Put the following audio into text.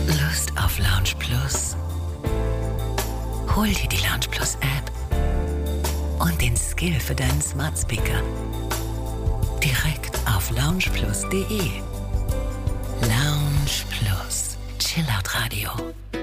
Lust auf Lounge Plus? Hol dir die Lounge Plus App und den Skill für deinen Smart Speaker. Direkt auf loungeplus.de. Lounge Plus. Chillout Radio.